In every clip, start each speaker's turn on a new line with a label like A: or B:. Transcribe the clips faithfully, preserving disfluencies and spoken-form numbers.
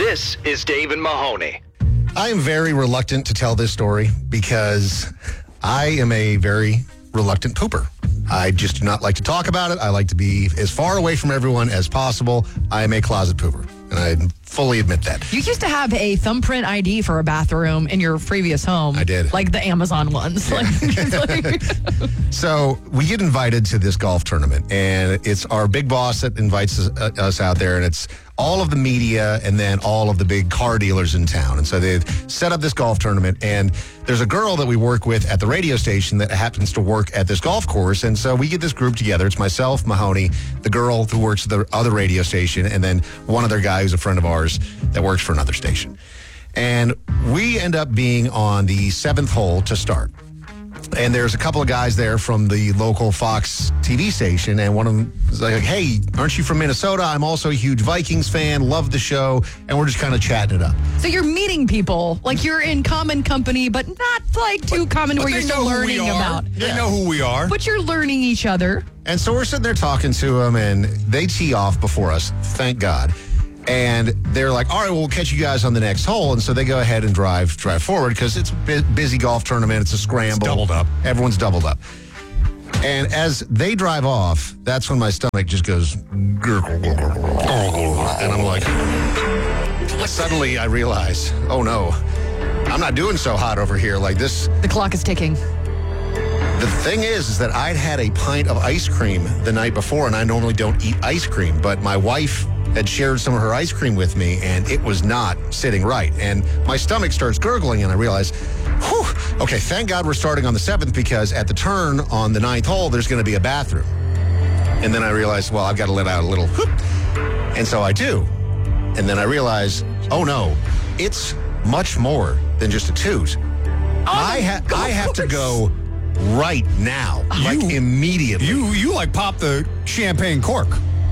A: This is Dave and Mahoney.
B: I am very reluctant to tell this story because I am a very reluctant pooper. I just do not like to talk about it. I like to be as far away from everyone as possible. I am a closet pooper, and I fully admit that.
C: You used to have a thumbprint I D for a bathroom in your previous home.
B: I did.
C: Like the Amazon ones.
B: Yeah.
C: Like, like,
B: So we get invited to this golf tournament, and it's our big boss that invites us, uh, us out there, and it's all of the media and then all of the big car dealers in town. And so they've set up this golf tournament, and there's a girl that we work with at the radio station that happens to work at this golf course. And so we get this group together. It's myself, Mahoney, the girl who works at the other radio station, and then one other guy who's a friend of ours that works for another station. And we end up being on the seventh hole to start. And there's a couple of guys there from the local Fox T V station, and one of them is like, hey, aren't you from Minnesota? I'm also a huge Vikings fan, love the show, and we're just kind of chatting it up.
C: so you're meeting people, like you're in common company, but not like too common
D: But
C: where
D: they
C: you're still
D: know who we
C: learning
D: are.
C: about.
D: They know who we are.
C: But you're learning each other.
B: And so we're sitting there talking to them, and they tee off before us, thank God. And they're like, all right, well, we'll catch you guys on the next hole. And so they go ahead and drive drive forward because it's a bu- busy golf tournament. It's a scramble.
D: It's doubled up.
B: Everyone's doubled up. And as they drive off, that's when my stomach just goes, gurgle, gurgle, gurgle, and I'm like, suddenly I realize, oh no, I'm not doing so hot over here like this.
C: The clock is ticking.
B: The thing is, is that I'd had a pint of ice cream the night before, and I normally don't eat ice cream, but my wife had shared some of her ice cream with me, and it was not sitting right. And my stomach starts gurgling, and I realize, whew, okay, thank God we're starting on the seventh, because at the turn on the ninth hole, there's going to be a bathroom. And then I realized, well, I've got to let out a little whoop. And so I do. And then I realize, oh no, it's much more than just a toot. I, ha- I have to go right now, like
D: You-
B: immediately.
D: You you like pop the champagne cork.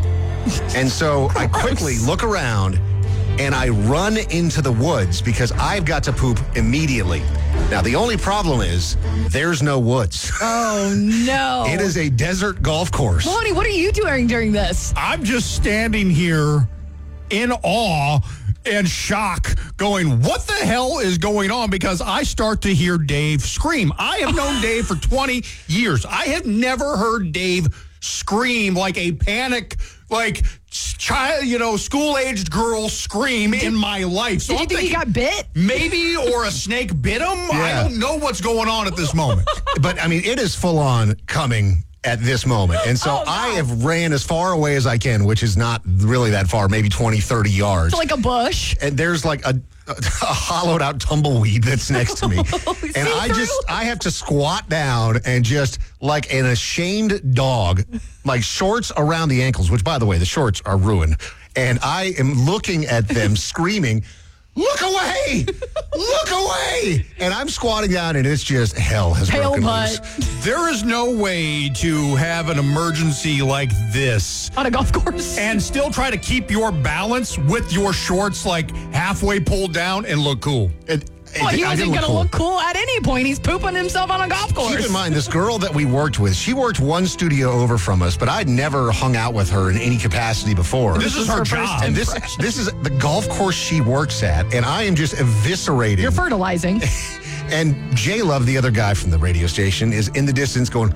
B: And so I quickly look around and I run into the woods because I've got to poop immediately. Now, the only problem is there's no woods.
C: Oh, no.
B: It is a desert golf course.
C: Mahoney, what are you doing during this?
D: I'm just standing here in awe and shock going, what the hell is going on? Because I start to hear Dave scream. I have known Dave for twenty years. I have never heard Dave scream like a panic, like child, you know, school-aged girl scream in my life. So
C: Did you
D: I'm
C: think he
D: thinking,
C: got bit?
D: maybe, or a snake bit him? I
B: Yeah.
D: don't know what's going on at this moment.
B: But, I mean, it is full on coming at this moment. And so
C: Oh, no.
B: I have ran as far away as I can, which is not really that far, maybe twenty, thirty yards.
C: It's like a bush.
B: And there's like a, a, a hollowed out tumbleweed that's next to me. And I just, I have to squat down and just like an ashamed dog, like shorts around the ankles, which by the way, the shorts are ruined. And I am looking at them screaming, look away, look away. And I'm squatting down and it's just hell has
C: Pale
B: broken
C: butt
B: loose.
D: There is no way to have an emergency like this
C: on a golf course.
D: and still try to keep your balance with your shorts like halfway pulled down and look cool.
B: It,
C: Well, he
B: I
C: wasn't
B: didn't
C: going to look cool at any point. He's pooping himself on a golf course.
B: Keep in mind, this girl that we worked with, she worked one studio over from us, but I'd never hung out with her in any capacity before.
D: This is her job.
B: And this this is the golf course she works at, and I am just eviscerating.
C: You're fertilizing.
B: And Jay Love, the other guy from the radio station, is in the distance going,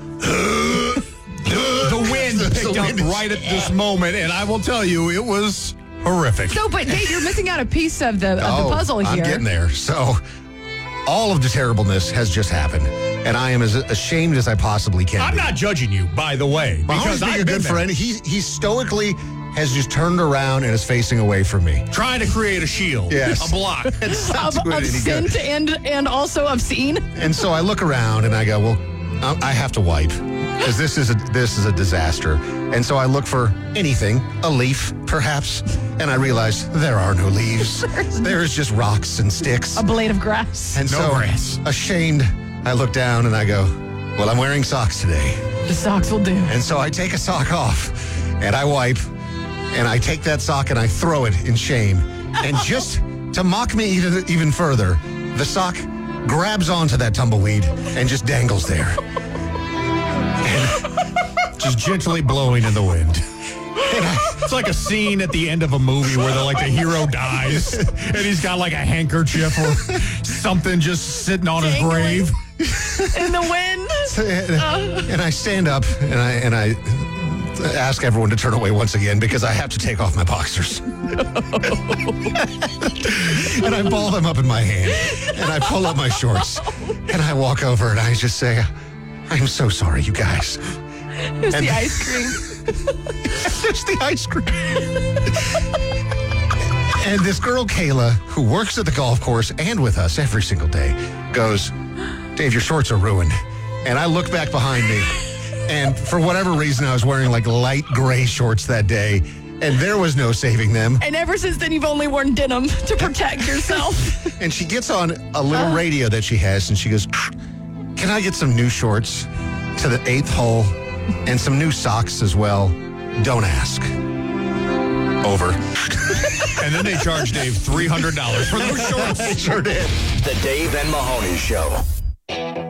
D: The wind
B: The
D: picked up
B: wind is-
D: right at this moment, and I will tell you, it was horrific.
C: No, but Dave, you're missing out a piece of the, of
B: oh,
C: the puzzle here.
B: I'm getting there. So all of the terribleness has just happened, and I am as ashamed as I possibly can.
D: I'm
B: be.
D: not judging you, by the way,
B: Mahoney's
D: because
B: being
D: I've
B: a
D: been
B: good
D: there.
B: friend. He, he stoically has just turned around and is facing away from me.
D: Trying to create a shield,
B: Yes.
D: a block.
B: It's not
C: Of,
B: doing
C: of
B: any good.
C: scent and, and also obscene.
B: And so I look around and I go, well, I I have to wipe because this is a this is a disaster. And so I look for anything, a leaf, perhaps, and I realize there are no leaves. There's just rocks and sticks.
C: A blade of grass.
B: And
D: No
B: so,
D: grass.
B: ashamed, I look down and I go, well, I'm wearing socks today.
C: The socks will do.
B: And so I take a sock off and I wipe and I take that sock and I throw it in shame. And just to mock me even, even further, the sock grabs onto that tumbleweed and just dangles there.
D: Just gently blowing in the wind. It's like a scene at the end of a movie where the, like the hero dies and he's got like a handkerchief or something just sitting on his
C: Dangling.
D: grave.
C: In the wind.
B: and, and I stand up and I and I ask everyone to turn away once again because I have to take off my boxers. And I ball them up in my hand and I pull up my shorts and I walk over and I just say, I'm so sorry, you guys.
C: There's
B: And-
C: the ice cream.
B: There's the ice cream. And this girl, Kayla, who works at the golf course and with us every single day, goes, Dave, your shorts are ruined. And I look back behind me, and for whatever reason, I was wearing like light gray shorts that day, and there was no saving them.
C: And ever since then, you've only worn denim to protect yourself.
B: And she gets on a little radio that she has, and she goes, can I get some new shorts to the eighth hole and some new socks as well? Don't ask. Over.
D: And then they charged Dave three hundred dollars for those shorts.
B: I sure did.
A: The Dave and Mahoney Show.